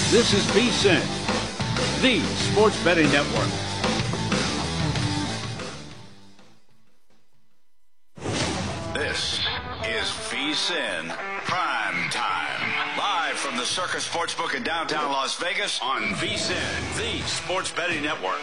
This is VSiN, the Sports Betting Network. This is VSiN Prime Time. Live from the Circus Sportsbook in downtown Las Vegas on VSiN, the Sports Betting Network.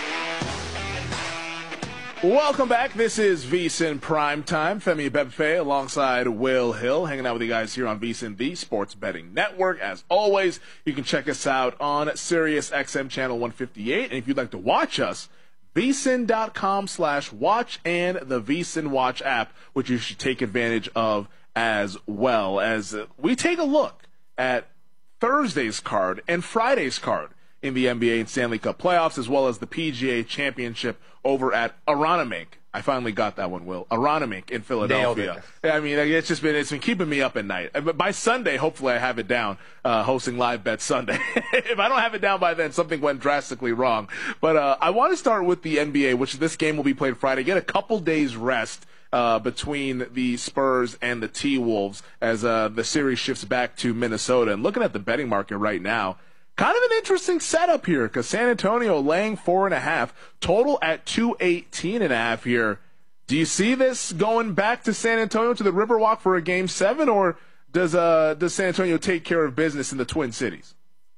Welcome back. This is VSiN Prime Time. Femi Bebefe alongside Will Hill, hanging out with you guys here on VSiN, the Sports Betting Network. As always, you can check us out on Sirius XM Channel 158. And if you'd like to watch us, vsin.com/watch and the VSiN Watch app, which you should take advantage of as well, as we take a look at Thursday's card and Friday's card in the NBA and Stanley Cup playoffs, as well as the PGA Championship over at Aronimink. I finally got that one, Will. Aronimink in Philadelphia. I mean, it's been keeping me up at night. But by Sunday, hopefully I have it down, hosting Live Bet Sunday. If I don't have it down by then, something went drastically wrong. But I want to start with the NBA, which this game will be played Friday. Get a couple days rest between the Spurs and the T-Wolves as the series shifts back to Minnesota. And looking at the betting market right now, kind of an interesting setup here because San Antonio laying 4.5, total at 218.5 here. Do you see this going back to San Antonio to the Riverwalk for a Game 7, or does San Antonio take care of business in the Twin Cities?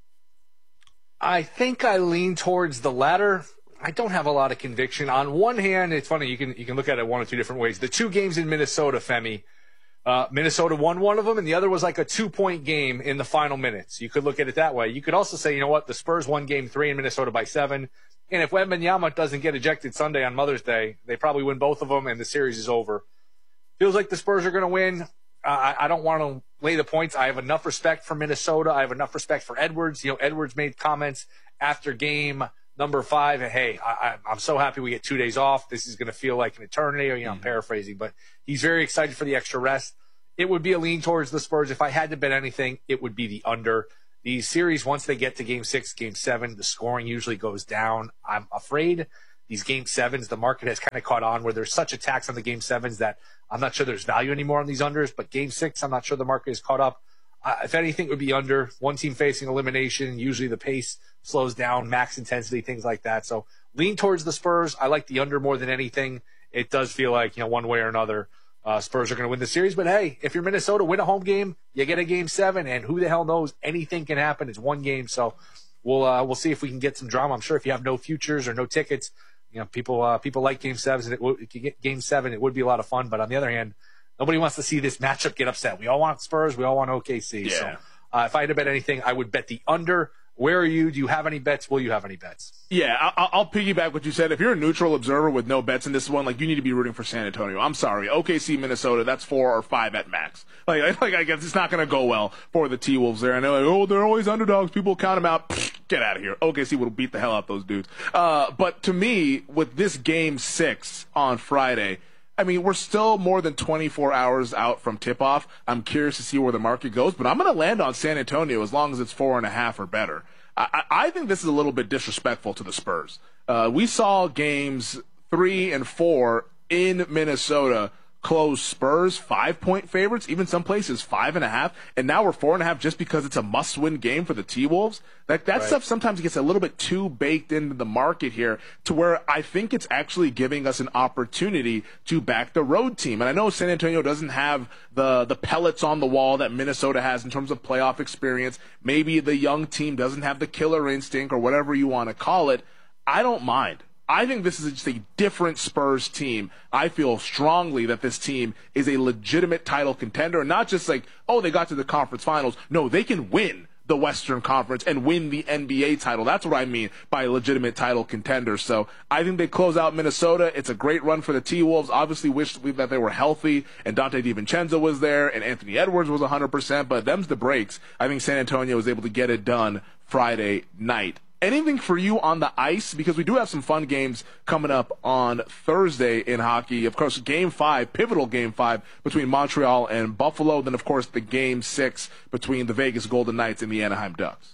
I think I lean towards the latter. I don't have a lot of conviction. On one hand, it's funny, you can look at it one or two different ways. The two games in Minnesota, Femi, Minnesota won one of them, and the other was like a 2-point game in the final minutes. You could look at it that way. You could also say, you know what, the Spurs won Game 3 in Minnesota by 7, and if Wembanyama doesn't get ejected Sunday on Mother's Day, they probably win both of them, and the series is over. Feels like the Spurs are going to win. I don't want to lay the points. I have enough respect for Minnesota. I have enough respect for Edwards. You know, Edwards made comments after game number 5, hey, I'm so happy we get 2 days off. This is going to feel like an eternity. Or, you know, I'm paraphrasing, but he's very excited for the extra rest. It would be a lean towards the Spurs. If I had to bet anything, it would be the under. These series, once they get to Game 6, Game 7, the scoring usually goes down. I'm afraid these Game 7s, the market has kind of caught on where there's such a tax on the Game 7s that I'm not sure there's value anymore on these unders. But Game 6, I'm not sure the market is caught up. If anything, it would be under. One team facing elimination. Usually the pace slows down, max intensity, things like that. So lean towards the Spurs. I like the under more than anything. It does feel like, you know, one way or another, Spurs are going to win the series. But hey, if you're Minnesota, win a home game, you get a Game 7, and who the hell knows? Anything can happen. It's one game. So we'll see if we can get some drama. I'm sure if you have no futures or no tickets, you know, people like Game 7s, and if you get Game 7, it would be a lot of fun. But on the other hand, nobody wants to see this matchup get upset. We all want Spurs. We all want OKC. Yeah. So if I had to bet anything, I would bet the under. Where are you? Do you have any bets? Will you have any bets? Yeah, I'll piggyback what you said. If you're a neutral observer with no bets in this one, like, you need to be rooting for San Antonio. I'm sorry. OKC, Minnesota, that's 4 or 5 at max. Like I guess it's not going to go well for the T-Wolves there. I know, like, oh, they're always underdogs. People count them out. Get out of here. OKC will beat the hell out of those dudes. But to me, with this Game 6 on Friday, I mean, we're still more than 24 hours out from tip-off. I'm curious to see where the market goes, but I'm going to land on San Antonio as long as it's 4.5 or better. I think this is a little bit disrespectful to the Spurs. We saw Games 3 and 4 in Minnesota close Spurs 5-point favorites, even some places 5.5, and now we're 4.5 just because it's a must-win game for the T-Wolves. That right. Stuff sometimes gets a little bit too baked into the market here to where I think it's actually giving us an opportunity to back the road team. And I know San Antonio doesn't have the pellets on the wall that Minnesota has in terms of playoff experience. Maybe the young team doesn't have the killer instinct or whatever you want to call it. I don't mind. I think this is just a different Spurs team. I feel strongly that this team is a legitimate title contender, and not just like, oh, they got to the conference finals. No, they can win the Western Conference and win the NBA title. That's what I mean by a legitimate title contender. So I think they close out Minnesota. It's a great run for the T-Wolves. Obviously wish that they were healthy and Dante DiVincenzo was there and Anthony Edwards was 100%, but them's the breaks. I think San Antonio was able to get it done Friday night. Anything for you on the ice? Because we do have some fun games coming up on Thursday in hockey. Of course, Game 5, pivotal Game 5 between Montreal and Buffalo. Then, of course, the Game 6 between the Vegas Golden Knights and the Anaheim Ducks.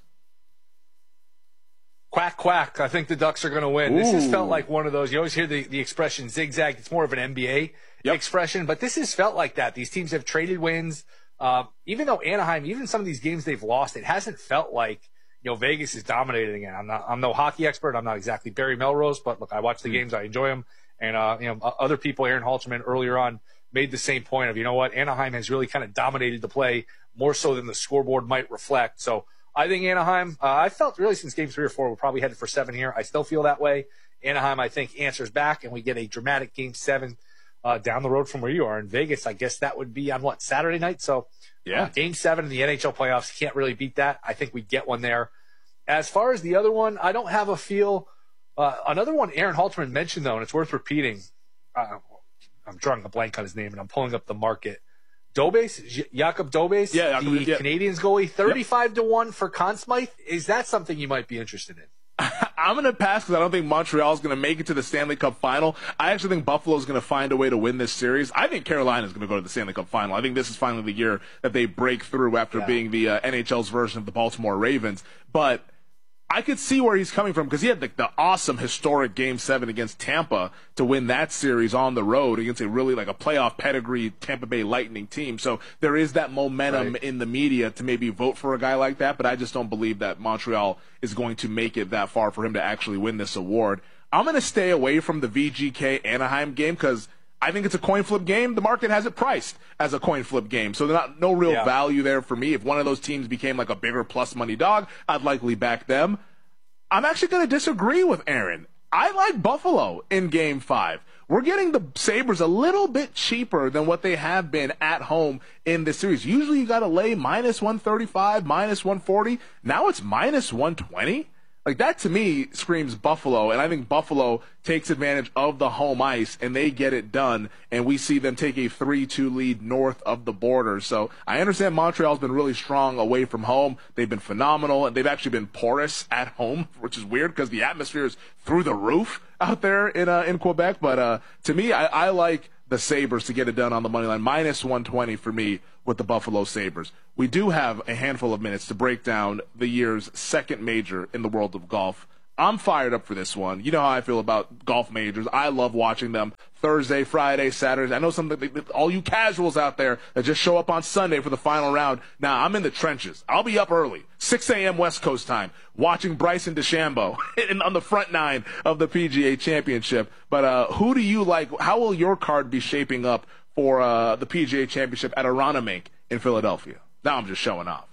Quack, quack. I think the Ducks are going to win. Ooh. This has felt like one of those. You always hear the expression zigzag. It's more of an NBA expression, but this has felt like that. These teams have traded wins. Even though Anaheim, even some of these games they've lost, it hasn't felt like Vegas is dominating again. I'm no hockey expert. I'm not exactly Barry Melrose, but look, I watch the games. I enjoy them. And, other people, Aaron Halterman earlier on made the same point of, Anaheim has really kind of dominated the play more so than the scoreboard might reflect. So I think Anaheim, I felt really since game 3 or 4, we're probably headed for 7 here. I still feel that way. Anaheim, I think, answers back, and we get a dramatic game 7 down the road from where you are in Vegas. I guess that would be on Saturday night. So yeah, game 7 in the NHL playoffs, can't really beat that. I think we get one there. As far as the other one, I don't have a feel. Another one Aaron Halterman mentioned, though, and it's worth repeating. I'm drawing a blank on his name, and I'm pulling up the market. Jakob Dobes, the Canadians goalie, 35-1 for Conn Smythe. Is that something you might be interested in? I'm going to pass because I don't think Montreal is going to make it to the Stanley Cup final. I actually think Buffalo is going to find a way to win this series. I think Carolina is going to go to the Stanley Cup final. I think this is finally the year that they break through after being the NHL's version of the Baltimore Ravens. But I could see where he's coming from because he had the awesome historic Game 7 against Tampa to win that series on the road against a really a playoff pedigree Tampa Bay Lightning team. So there is that momentum in the media to maybe vote for a guy like that, but I just don't believe that Montreal is going to make it that far for him to actually win this award. I'm going to stay away from the VGK Anaheim game because I think it's a coin flip game. The market has it priced as a coin flip game, so there's no real value there for me. If one of those teams became a bigger plus money dog, I'd likely back them. I'm actually going to disagree with Aaron. I like Buffalo in Game 5. We're getting the Sabres a little bit cheaper than what they have been at home in this series. Usually you got to lay minus 135, minus 140. Now it's minus 120. That to me screams Buffalo, and I think Buffalo takes advantage of the home ice, and they get it done, and we see them take a 3-2 lead north of the border. So I understand Montreal's been really strong away from home. They've been phenomenal, and they've actually been porous at home, which is weird because the atmosphere is through the roof out there in Quebec. But to me, I like the Sabres to get it done on the money line. Minus 120 for me with the Buffalo Sabres. We do have a handful of minutes to break down the year's second major in the world of golf. I'm fired up for this one. You know how I feel about golf majors. I love watching them Thursday, Friday, Saturday. I know all you casuals out there that just show up on Sunday for the final round. Now, I'm in the trenches. I'll be up early, 6 a.m. West Coast time, watching Bryson DeChambeau on the front 9 of the PGA Championship. But who do you like? How will your card be shaping up for the PGA Championship at Aronimink in Philadelphia? Now I'm just showing off.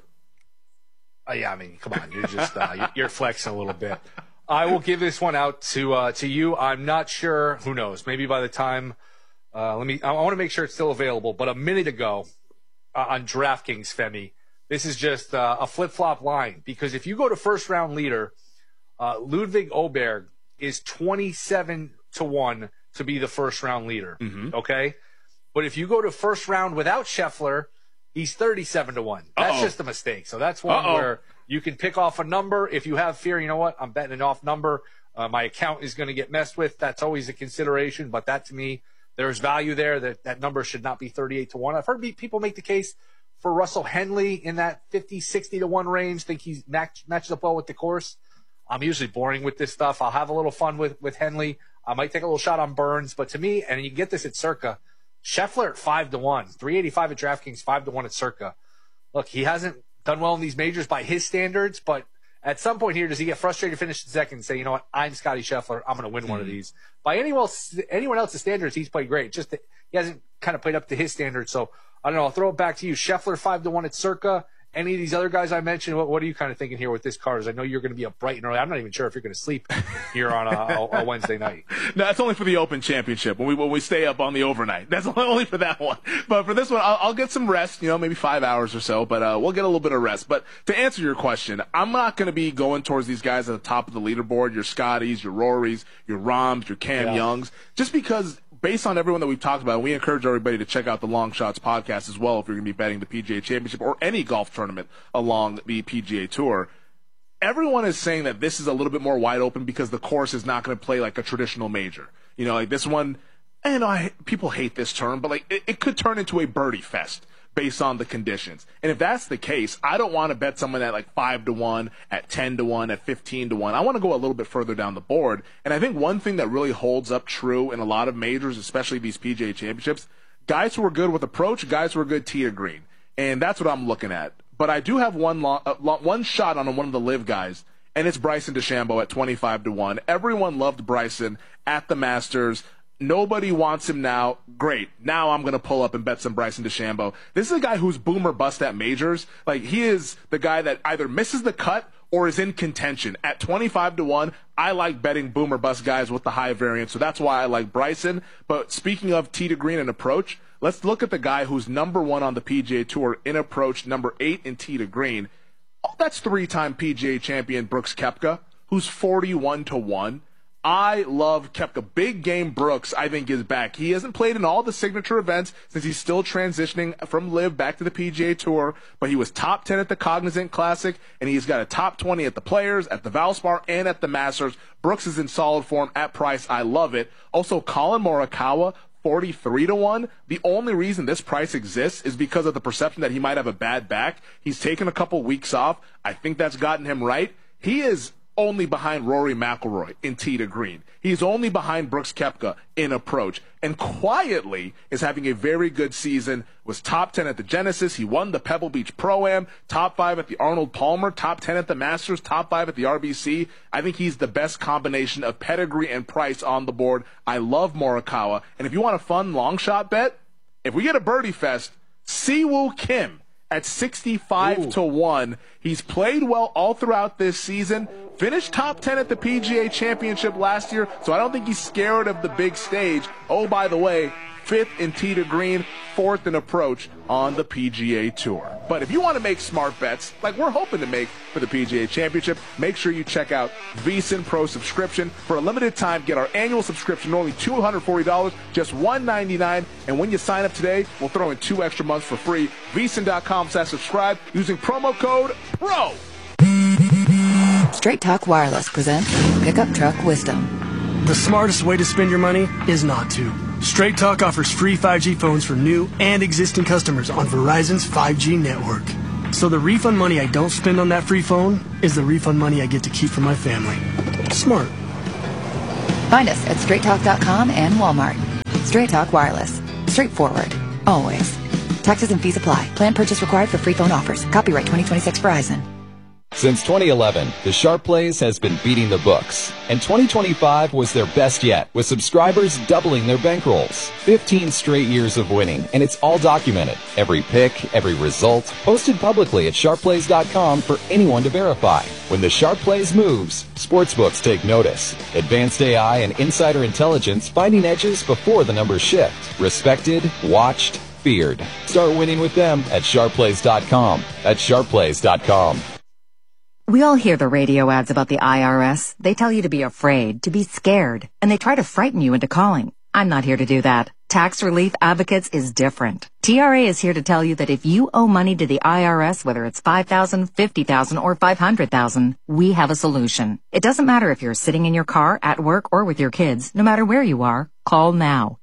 Yeah, I mean, come on. You're just you're flexing a little bit. I will give this one out to you. I'm not sure. Who knows? Maybe by the time I want to make sure it's still available. But a minute ago on DraftKings, Femi, this is just a flip-flop line. Because if you go to first-round leader, Ludwig Åberg is 27-1 to be the first-round leader. Mm-hmm. Okay? But if you go to first round without Scheffler, he's 37-1. That's just a mistake. So that's one where you can pick off a number. If you have fear, you know what? I'm betting an off number. My account is going to get messed with. That's always a consideration. But that, to me, there's value there. That number should not be 38-1. I've heard people make the case for Russell Henley in that 50-60-1 range. Think he matches up well with the course. I'm usually boring with this stuff. I'll have a little fun with Henley. I might take a little shot on Burns. But to me, and you can get this at Circa, Scheffler at 5-1, 385 at DraftKings, 5-1 at Circa. Look, he hasn't done well in these majors by his standards, but at some point here, does he get frustrated, finish in second, and say, you know what, I'm Scotty Scheffler, I'm going to win one of these. By anyone else's standards, he's played great. Just that he hasn't kind of played up to his standards. So I don't know. I'll throw it back to you. Scheffler 5-1 at Circa. Any of these other guys I mentioned, what are you kind of thinking here with this card? I know you're going to be up bright and early. I'm not even sure if you're going to sleep here on a Wednesday night. No, that's only for the Open Championship when we stay up on the overnight. That's only for that one. But for this one, I'll get some rest. Maybe 5 hours or so. But we'll get a little bit of rest. But to answer your question, I'm not going to be going towards these guys at the top of the leaderboard. Your Scotties, your Rorys, your Rahms, your Cam Youngs, just because. Based on everyone that we've talked about, we encourage everybody to check out the Long Shots podcast as well if you're going to be betting the PGA Championship or any golf tournament along the PGA Tour. Everyone is saying that this is a little bit more wide open because the course is not going to play like a traditional major. Like this one, people hate this term, but it could turn into a birdie fest based on the conditions. And if that's the case, I don't want to bet someone at 5-1, at 10-1, at 15-1. I want to go a little bit further down the board. And I think one thing that really holds up true in a lot of majors, especially these PGA Championships, guys who are good with approach, guys who are good tee to green. And that's what I'm looking at. but I do have one shot on one of the live guys, and it's Bryson DeChambeau at 25-1. Everyone loved Bryson at the Masters. Nobody wants him now. Great. Now I'm going to pull up and bet some Bryson DeChambeau. This is a guy who's boom or bust at majors. Like, he is the guy that either misses the cut or is in contention. At 25-1, I like betting boom or bust guys with the high variance, so that's why I like Bryson. But speaking of tee to green and approach, let's look at the guy who's number 1 on the PGA Tour in approach, number 8 in tee to green. Oh, that's 3-time PGA champion Brooks Koepka, who's 41-1. I love Koepka. Big game Brooks, I think, is back. He hasn't played in all the signature events since he's still transitioning from LIV back to the PGA Tour, but he was top 10 at the Cognizant Classic, and he's got a top 20 at the Players, at the Valspar, and at the Masters. Brooks is in solid form at price. I love it. Also, Colin Morikawa, 43-1. The only reason this price exists is because of the perception that he might have a bad back. He's taken a couple weeks off. I think that's gotten him right. He is only behind Rory McIlroy in tee to green. He's only behind Brooks Koepka in approach, and quietly is having a very good season. Was top 10 at the Genesis. He won the Pebble Beach Pro-Am, top 5 at the Arnold Palmer, top 10 at the Masters, top 5 at the RBC. I think he's the best combination of pedigree and price on the board. I love Morikawa, and if you want a fun long shot bet, if we get a birdie fest, Siwoo Kim at 65-1. He's played well all throughout this season. Finished top 10 at the PGA Championship last year, so I don't think he's scared of the big stage. Oh, by the way, 5th in tee to green, 4th in approach on the PGA Tour. But if you want to make smart bets, like we're hoping to make for the PGA Championship, make sure you check out VSiN Pro subscription. For a limited time, get our annual subscription, only $240, just $199. And when you sign up today, we'll throw in 2 extra months for free. VSiN.com/subscribe using promo code PRO. Straight Talk Wireless presents Pickup Truck Wisdom. The smartest way to spend your money is not to. Straight Talk offers free 5G phones for new and existing customers on Verizon's 5G network. So the refund money I don't spend on that free phone is the refund money I get to keep for my family. Smart. Find us at straighttalk.com and Walmart. Straight Talk Wireless. Straightforward. Always. Taxes and fees apply. Plan purchase required for free phone offers. Copyright 2026 Verizon. Since 2011, the Sharp Plays has been beating the books, and 2025 was their best yet, with subscribers doubling their bankrolls. 15 straight years of winning, and it's all documented. Every pick, every result, posted publicly at sharpplays.com for anyone to verify. When the Sharp Plays moves, sportsbooks take notice. Advanced AI and insider intelligence finding edges before the numbers shift. Respected, watched, feared. Start winning with them at sharpplays.com. That's sharpplays.com. We all hear the radio ads about the IRS. They tell you to be afraid, to be scared, and they try to frighten you into calling. I'm not here to do that. Tax Relief Advocates is different. TRA is here to tell you that if you owe money to the IRS, whether it's $5,000, $50,000, or $500,000, we have a solution. It doesn't matter if you're sitting in your car, at work, or with your kids. No matter where you are, call now.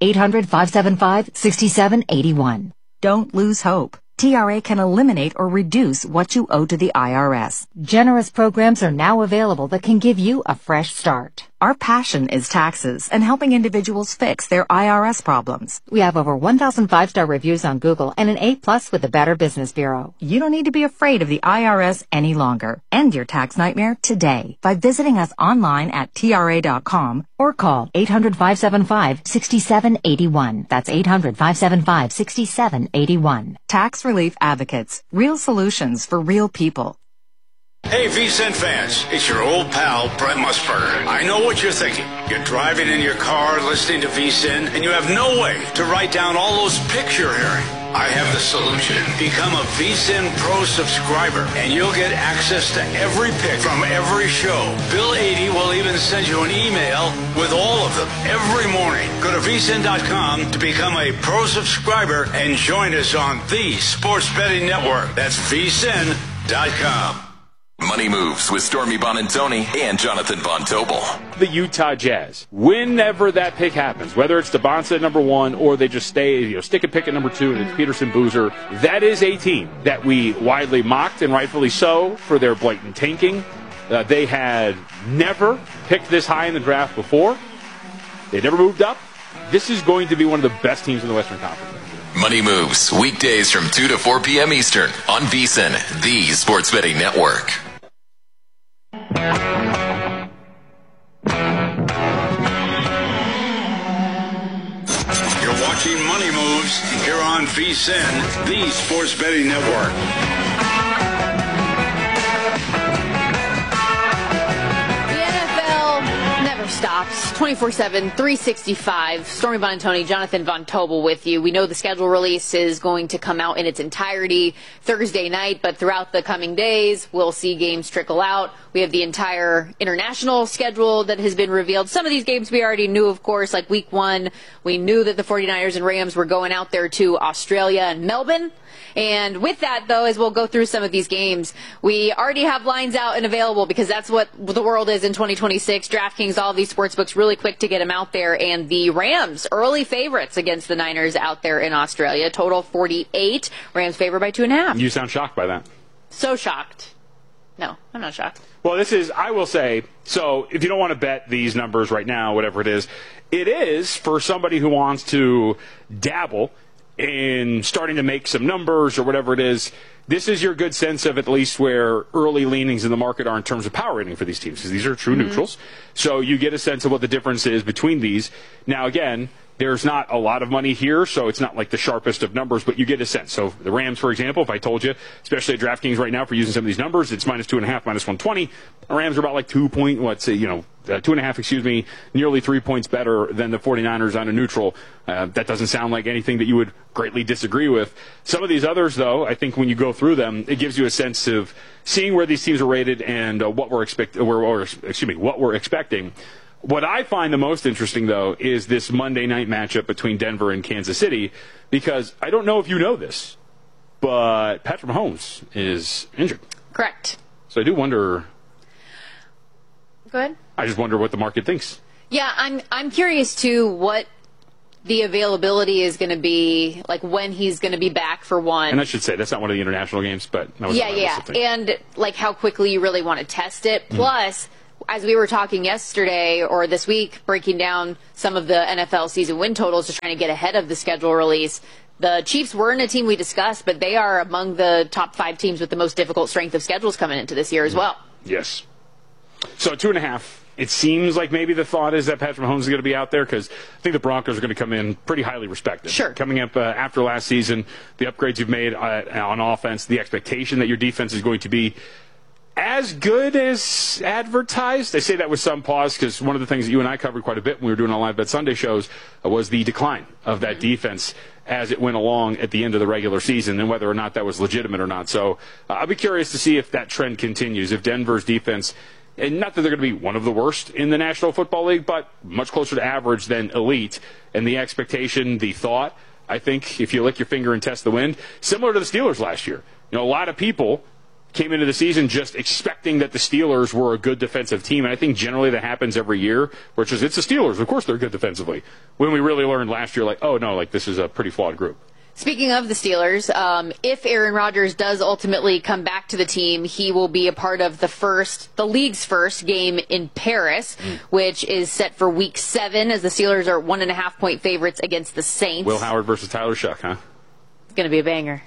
800-575-6781. Don't lose hope. TRA can eliminate or reduce what you owe to the IRS. Generous programs are now available that can give you a fresh start. Our passion is taxes and helping individuals fix their IRS problems. We have over 1,000 5-star reviews on Google and an A+ with the Better Business Bureau. You don't need to be afraid of the IRS any longer. End your tax nightmare today by visiting us online at TRA.com or call 800-575-6781. That's 800-575-6781. Tax Relief Advocates. Real solutions for real people. Hey, VSiN fans, it's your old pal, Brett Musburger. I know what you're thinking. You're driving in your car, listening to VSiN, and you have no way to write down all those picks you're hearing. I have the solution. Become a VSiN Pro subscriber, and you'll get access to every pick from every show. Bill 80 will even send you an email with all of them every morning. Go to VSiN.com to become a Pro subscriber and join us on the Sports Betting Network. That's VSiN.com. Money Moves with Stormy Bonantoni and Jonathan Von Tobel. The Utah Jazz. Whenever that pick happens, whether it's the Bonsa at number 1 or they just stick a pick at number 2 and it's Peterson Boozer, that is a team that we widely mocked, and rightfully so, for their blatant tanking. They had never picked this high in the draft before. They never moved up. This is going to be one of the best teams in the Western Conference. Money Moves, weekdays from 2 to 4 p.m. Eastern on VSiN, the Sports Betting Network. You're watching Money Moves here on VSiN, the Sports Betting Network. Stops 24/7, 365. Stormy Buonantony, Jonathan Von Tobel with you. We know the schedule release is going to come out in its entirety Thursday night, but throughout the coming days, we'll see games trickle out. We have the entire international schedule that has been revealed. Some of these games we already knew, of course, like week 1. We knew that the 49ers and Rams were going out there to Australia and Melbourne. And with that, though, as we'll go through some of these games, we already have lines out and available because that's what the world is in 2026. DraftKings, all of these sportsbooks, really quick to get them out there. And the Rams, early favorites against the Niners out there in Australia. Total 48. Rams favored by 2.5. You sound shocked by that. So shocked. No, I'm not shocked. Well, I will say, so if you don't want to bet these numbers right now, whatever it is for somebody who wants to dabble in starting to make some numbers or whatever it is, this is your good sense of at least where early leanings in the market are in terms of power rating for these teams, because these are true neutrals. So you get a sense of what the difference is between these. Now, again, there's not a lot of money here, so it's not like the sharpest of numbers, but you get a sense. So the Rams, for example, if I told you, especially at DraftKings right now for using some of these numbers, it's -2.5, -120. The Rams are about like 2.5, nearly 3 points better than the 49ers on a neutral. That doesn't sound like anything that you would greatly disagree with. Some of these others, though, I think when you go through them, it gives you a sense of seeing where these teams are rated and what we're expecting. What I find the most interesting, though, is this Monday night matchup between Denver and Kansas City, because I don't know if you know this, but Patrick Mahomes is injured. Correct. So I do wonder. Go ahead. I just wonder what the market thinks. Yeah, I'm curious, too, what the availability is going to be, like when he's going to be back for one. And I should say, that's not one of the international games, but that was yeah. And like how quickly you really want to test it. Plus, as we were talking yesterday or this week, breaking down some of the NFL season win totals to trying to get ahead of the schedule release, the Chiefs weren't a team we discussed, but they are among the top 5 teams with the most difficult strength of schedules coming into this year as well. Yes. So 2.5. It seems like maybe the thought is that Patrick Mahomes is going to be out there because I think the Broncos are going to come in pretty highly respected. Sure. Coming up after last season, the upgrades you've made on offense, the expectation that your defense is going to be as good as advertised. I say that with some pause because one of the things that you and I covered quite a bit when we were doing our Live Bet Sunday shows was the decline of that defense as it went along at the end of the regular season and whether or not that was legitimate or not. So I'll be curious to see if that trend continues, if Denver's defense, and not that they're going to be one of the worst in the National Football League, but much closer to average than elite. And the expectation, the thought, I think if you lick your finger and test the wind, similar to the Steelers last year. You know, a lot of people came into the season just expecting that the Steelers were a good defensive team, and I think generally that happens every year, which is it's the Steelers. Of course they're good defensively. When we really learned last year, like, oh, no, like this is a pretty flawed group. Speaking of the Steelers, if Aaron Rodgers does ultimately come back to the team, he will be a part of the league's first game in Paris, which is set for Week 7, as the Steelers are 1.5-point favorites against the Saints. Will Howard versus Tyler Shuck, huh? It's going to be a banger.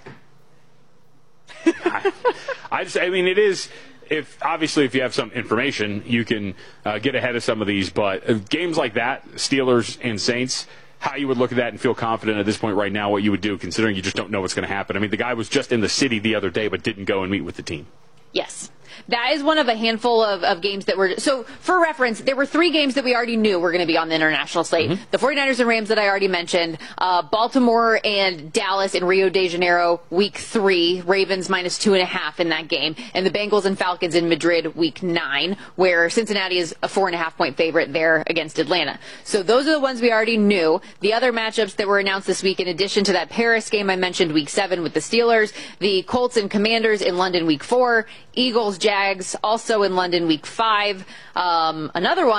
I mean, it is. Obviously, if you have some information, you can get ahead of some of these. But games like that, Steelers and Saints, how you would look at that and feel confident at this point right now, what you would do, considering you just don't know what's going to happen. I mean, the guy was just in the city the other day, but didn't go and meet with the team. Yes. That is one of a handful of games that were... So, for reference, there were 3 games that we already knew were going to be on the international slate. The 49ers and Rams that I already mentioned. Baltimore and Dallas in Rio de Janeiro, Week 3. Ravens -2.5 in that game. And the Bengals and Falcons in Madrid, Week 9, where Cincinnati is a 4.5-point favorite there against Atlanta. So those are the ones we already knew. The other matchups that were announced this week, in addition to that Paris game I mentioned, Week 7 with the Steelers, the Colts and Commanders in London, Week 4, Eagles, Jags, also in London, Week 5. Another one,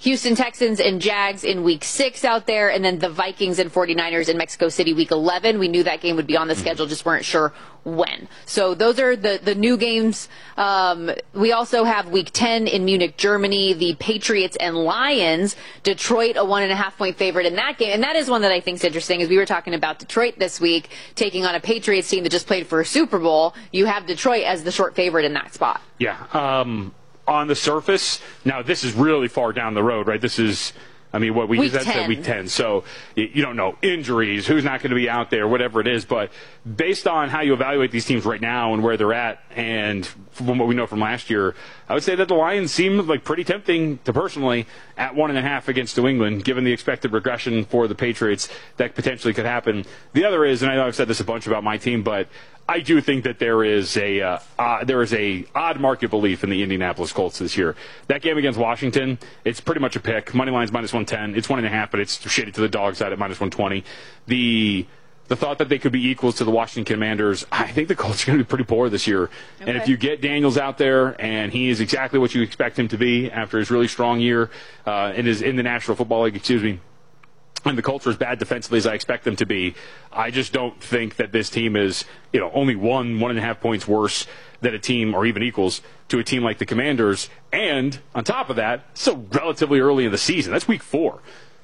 Houston Texans and Jags in week 6 out there, and then the Vikings and 49ers in Mexico City week 11. We knew that game would be on the schedule, just weren't sure when. So those are the new games. We also have week 10 in Munich, Germany, the Patriots and Lions. Detroit, a 1.5-point favorite in that game. And that is one that I think is interesting, as we were talking about Detroit this week, taking on a Patriots team that just played for a Super Bowl. You have Detroit as the short favorite in that spot. Yeah. On the surface, now this is really far down the road, right? This is, I mean, what we week said 10. Week 10. So you don't know injuries, who's not going to be out there, whatever it is. But based on how you evaluate these teams right now and where they're at, and from what we know from last year, I would say that the Lions seem like pretty tempting to personally at 1.5 against New England, given the expected regression for the Patriots that potentially could happen. The other is, and I know I've said this a bunch about my team, but I do think that there is a odd market belief in the Indianapolis Colts this year. That game against Washington, it's pretty much a pick. Money line's -110. It's 1.5, but it's shaded to the dog side at -120. The thought that they could be equals to the Washington Commanders, I think the Colts are going to be pretty poor this year. Okay. And if you get Daniels out there and he is exactly what you expect him to be after his really strong year in the National Football League, and the Colts are as bad defensively as I expect them to be, I just don't think that this team is, only 1.5 points worse than a team, or even equals to a team like the Commanders. And on top of that, so relatively early in the season. That's week 4.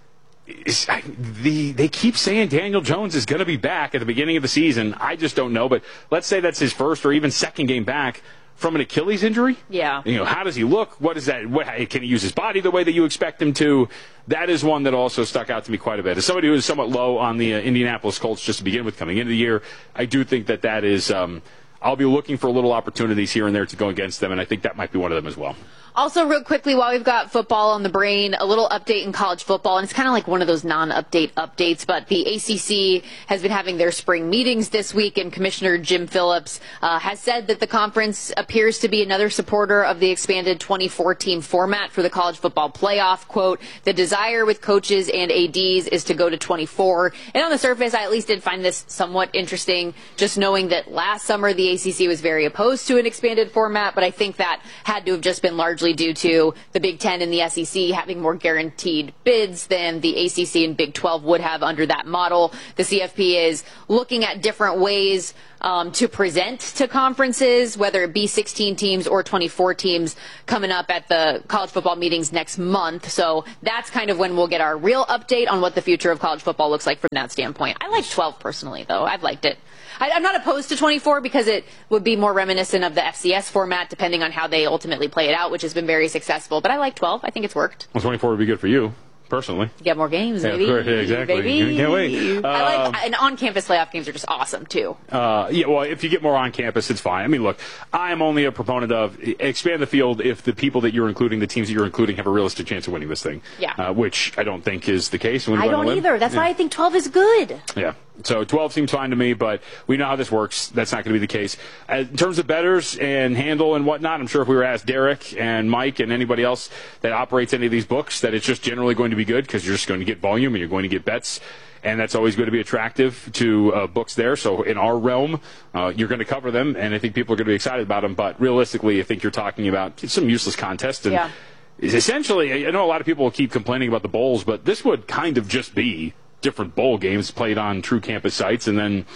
They keep saying Daniel Jones is going to be back at the beginning of the season. I just don't know. But let's say that's his first or even second game back from an Achilles injury. Yeah. How does he look? What is that? Can he use his body the way that you expect him to? That is one that also stuck out to me quite a bit. As somebody who is somewhat low on the Indianapolis Colts just to begin with coming into the year, I do think that is I'll be looking for little opportunities here and there to go against them, and I think that might be one of them as well. Also, real quickly, while we've got football on the brain, a little update in college football, and it's kind of like one of those non-update updates, but the ACC has been having their spring meetings this week, and Commissioner Jim Phillips has said that the conference appears to be another supporter of the expanded 24-team format for the college football playoff. Quote, the desire with coaches and ADs is to go to 24. And on the surface, I at least did find this somewhat interesting, just knowing that last summer the ACC was very opposed to an expanded format, but I think that had to have just been largely due to the Big Ten and the SEC having more guaranteed bids than the ACC and Big 12 would have under that model. The CFP is looking at different ways to present to conferences, whether it be 16 teams or 24 teams, coming up at the college football meetings next month. So that's kind of when we'll get our real update on what the future of college football looks like from that standpoint. I like 12 personally, though. I've liked it. I'm not opposed to 24 because it would be more reminiscent of the FCS format, depending on how they ultimately play it out, which has been very successful. But I like 12. I think it's worked. Well, 24 would be good for you, personally. Get more games, yeah, maybe. Of course, yeah, exactly. Baby. Can't wait. And on-campus playoff games are just awesome, too. Well, if you get more on campus, it's fine. I mean, look, I'm only a proponent of expand the field if the people that you're including, the teams that you're including, have a realistic chance of winning this thing. Yeah. Which I don't think is the case. I don't either. That's why I think 12 is good. Yeah. So 12 seems fine to me, but we know how this works. That's not going to be the case. In terms of bettors and handle and whatnot, I'm sure if we were asked Derek and Mike and anybody else that operates any of these books, that it's just generally going to be good because you're just going to get volume and you're going to get bets. And that's always going to be attractive to books there. So in our realm, you're going to cover them, and I think people are going to be excited about them. But realistically, I think you're talking about some useless contest. And essentially, I know a lot of people will keep complaining about the bowls, but this would kind of just be different bowl games played on true campus sites and then,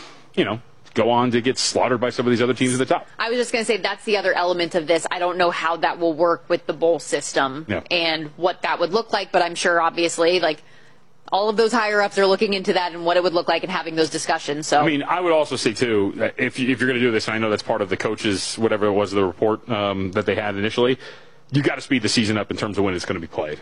go on to get slaughtered by some of these other teams at the top. I was just going to say that's the other element of this. I don't know how that will work with the bowl system and what that would look like, but I'm sure obviously all of those higher-ups are looking into that and what it would look like and having those discussions. So, I mean, I would also say, too, that if you're going to do this, and I know that's part of the coaches, whatever it was, the report that they had initially, you got to speed the season up in terms of when it's going to be played.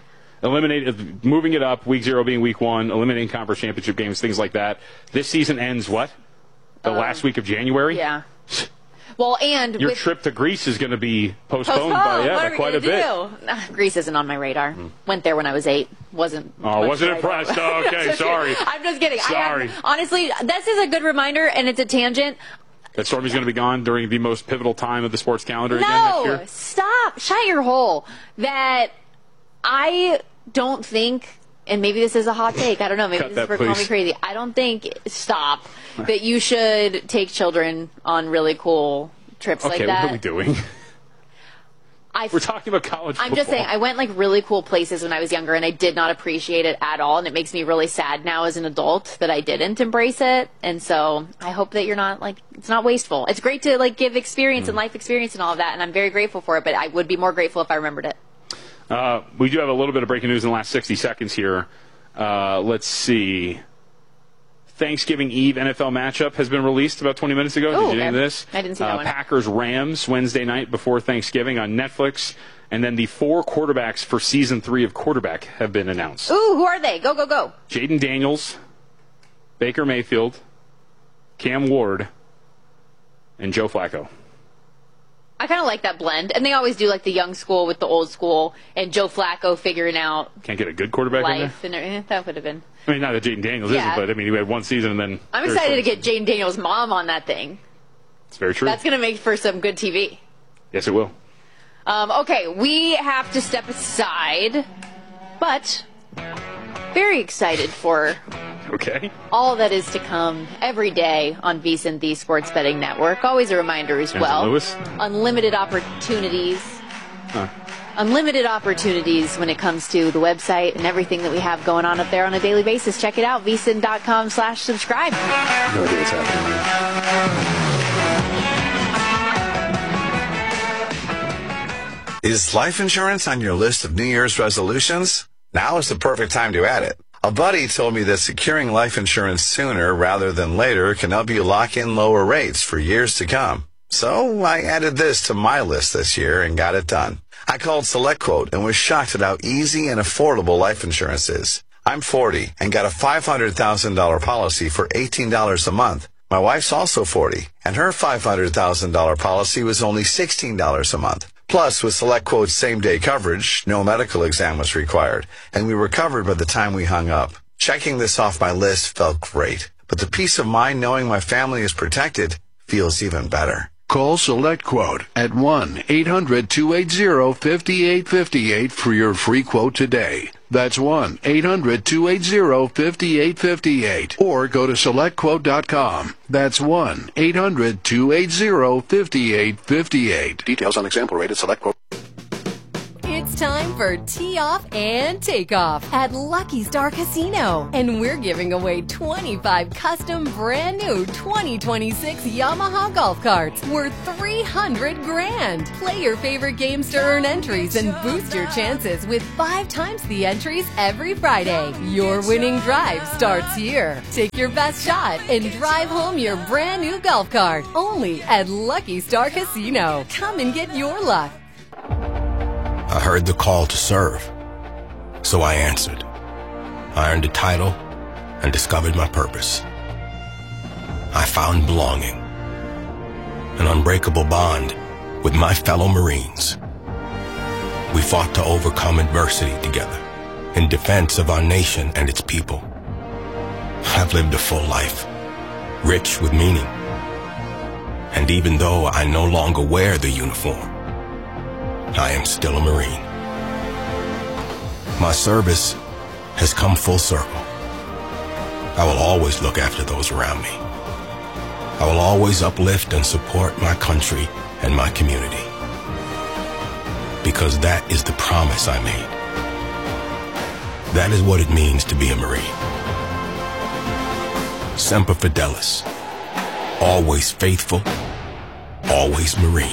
Moving it up, week 0 being week 1, eliminating conference championship games, things like that. This season ends what? The last week of January? Yeah. Well, and your trip to Greece is going to be postponed by quite a bit. Greece isn't on my radar. Went there when I was 8. Wasn't impressed. Oh, okay, sorry. I'm just kidding. Sorry. Honestly, this is a good reminder, and it's a tangent. That Stormy's going to be gone during the most pivotal time of the sports calendar again next year? Stop. Shut your hole. That I don't think, and maybe this is a hot take, I don't know, maybe this is for Call Me Crazy. I don't think, that you should take children on really cool trips like that. Okay, what are we doing? We're talking about college football. I'm just saying, I went like really cool places when I was younger, and I did not appreciate it at all, and it makes me really sad now as an adult that I didn't embrace it. And so I hope that you're not like, it's not wasteful. It's great to like give experience and life experience and all of that, and I'm very grateful for it, but I would be more grateful if I remembered it. We do have a little bit of breaking news in the last 60 seconds here. Let's see. Thanksgiving Eve NFL matchup has been released about 20 minutes ago. Did you know this? I didn't see that one. Packers-Rams Wednesday night before Thanksgiving on Netflix. And then the 4 quarterbacks for Season 3 of Quarterback have been announced. Ooh, who are they? Go, go, go. Jaden Daniels, Baker Mayfield, Cam Ward, and Joe Flacco. I kind of like that blend. And they always do like the young school with the old school and Joe Flacco figuring out Can't get a good quarterback life. in there? And that would have been. I mean, not that Jaden Daniels isn't, but I mean, he had one season and then... I'm excited to get Jaden Daniels' mom on that thing. It's very true. That's going to make for some good TV. Yes, it will. Okay, we have to step aside, but very excited for all that is to come every day on VSiN, the Sports Betting Network. Always a reminder as well. Lewis? Unlimited opportunities. Unlimited opportunities when it comes to the website and everything that we have going on up there on a daily basis. Check it out, vsin.com/subscribe. No idea what's happening. Is life insurance on your list of New Year's resolutions? Now is the perfect time to add it. A buddy told me that securing life insurance sooner rather than later can help you lock in lower rates for years to come. So I added this to my list this year and got it done. I called SelectQuote and was shocked at how easy and affordable life insurance is. I'm 40 and got a $500,000 policy for $18 a month. My wife's also 40, and her $500,000 policy was only $16 a month. Plus, with SelectQuote's same-day coverage, no medical exam was required, and we were covered by the time we hung up. Checking this off my list felt great, but the peace of mind knowing my family is protected feels even better. Call SelectQuote at 1-800-280-5858 for your free quote today. That's 1-800-280-5858. Or go to SelectQuote.com. That's 1-800-280-5858. Details on example rate at SelectQuote. It's time for Tee Off and Takeoff at Lucky Star Casino. And we're giving away 25 custom brand new 2026 Yamaha golf carts worth $300,000. Play your favorite games to earn entries and boost your chances with 5 times the entries every Friday. Your winning drive starts here. Take your best shot and drive home your brand new golf cart. Only at Lucky Star Casino. Come and get your luck. I heard the call to serve, so I answered. I earned a title and discovered my purpose. I found belonging, an unbreakable bond with my fellow Marines. We fought to overcome adversity together in defense of our nation and its people. I've lived a full life, rich with meaning. And even though I no longer wear the uniform, I am still a Marine. My service has come full circle. I will always look after those around me. I will always uplift and support my country and my community. Because that is the promise I made. That is what it means to be a Marine. Semper Fidelis. Always faithful. Always Marine.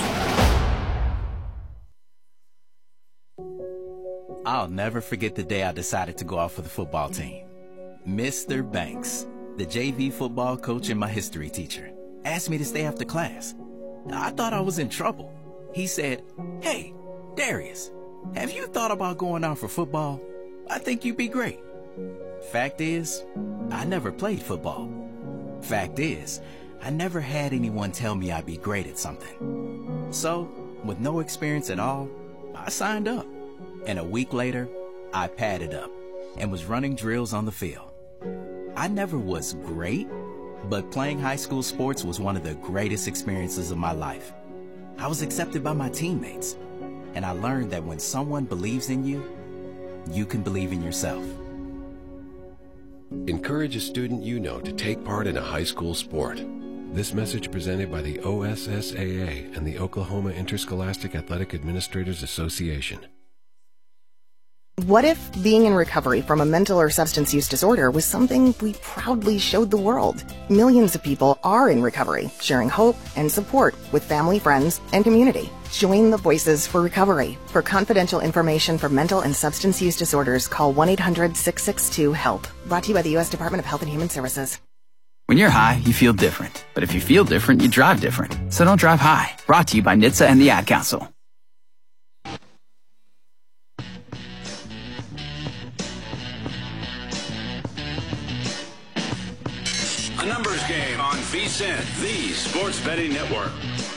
I'll never forget the day I decided to go out for the football team. Mr. Banks, the JV football coach and my history teacher, asked me to stay after class. I thought I was in trouble. He said, "Hey, Darius, have you thought about going out for football? I think you'd be great." Fact is, I never played football. Fact is, I never had anyone tell me I'd be great at something. So, with no experience at all, I signed up. And a week later, I padded up and was running drills on the field. I never was great, but playing high school sports was one of the greatest experiences of my life. I was accepted by my teammates, and I learned that when someone believes in you, you can believe in yourself. Encourage a student you know to take part in a high school sport. This message presented by the OSSAA and the Oklahoma Interscholastic Athletic Administrators Association. What if being in recovery from a mental or substance use disorder was something we proudly showed the world? Millions of people are in recovery, sharing hope and support with family, friends, and community. Join the Voices for Recovery. For confidential information for mental and substance use disorders, call 1-800-662-HELP. Brought to you by the U.S. Department of Health and Human Services. When you're high, you feel different. But if you feel different, you drive different. So don't drive high. Brought to you by NHTSA and the Ad Council. A numbers game on VSiN, the Sports Betting Network.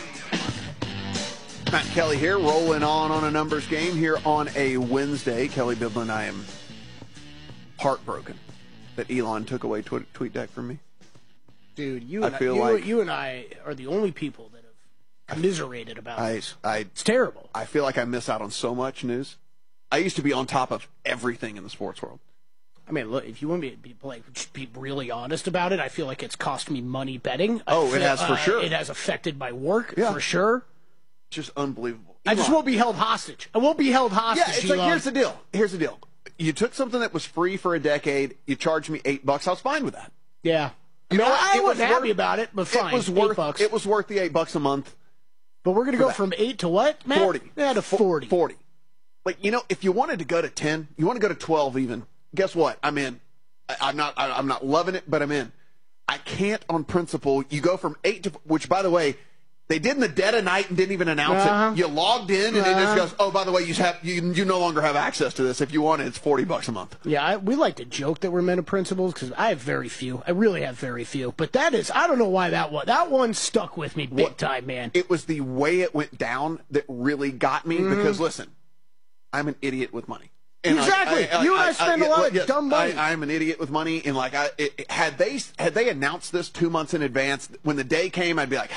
Matt Kelly here, rolling on a numbers game here on a Wednesday. Kelly Bidlin, I am heartbroken that Elon took away TweetDeck from me. Dude, you and I are the only people that have commiserated about it. It's terrible. I feel like I miss out on so much news. I used to be on top of everything in the sports world. I mean, look, if you want me to be really honest about it, I feel like it's cost me money betting. It has for sure. It has affected my work for sure. Just unbelievable. I just won't be held hostage. I won't be held hostage. Yeah, it's like, here's the deal. You took something that was free for a decade. You charged me $8. I was fine with that. Yeah. I wasn't happy about it, but fine. It was worth $8. It was worth the $8 a month. But we're going to go from 8 to what, Matt? 40. Yeah, to 40. 40. Like, if you wanted to go to 10, you want to go to 12 even, guess what? I'm in. I'm not loving it, but I'm in. I can't on principle. You go from 8 to, which, by the way, they did in the dead of night and didn't even announce it. You logged in and it just goes, oh, by the way, you no longer have access to this. If you want it, it's $40 a month. Yeah, we like to joke that we're men of principles because I have very few. I really have very few. But I don't know why that one stuck with me big time, man. It was the way it went down that really got me because, listen, I'm an idiot with money. And exactly. You and I spend a lot of dumb money. I'm an idiot with money, and had they announced this 2 months in advance, when the day came, I'd be like,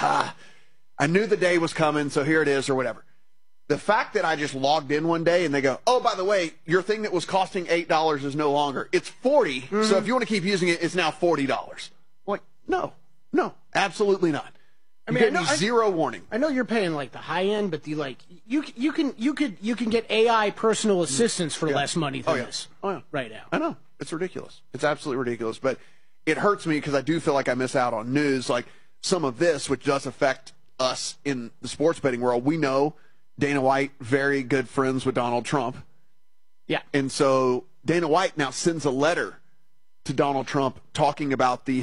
I knew the day was coming, so here it is, or whatever. The fact that I just logged in one day and they go, oh, by the way, your thing that was costing $8 is no longer. It's $40. So if you want to keep using it, it's now $40. Like, no, absolutely not. I mean, zero warning. I know you're paying like the high end, but you can get AI personal assistants for less money than this right now. I know. It's ridiculous. It's absolutely ridiculous. But it hurts me because I do feel like I miss out on news like some of this, which does affect us in the sports betting world. We know Dana White, very good friends with Donald Trump. Yeah. And so Dana White now sends a letter to Donald Trump talking about the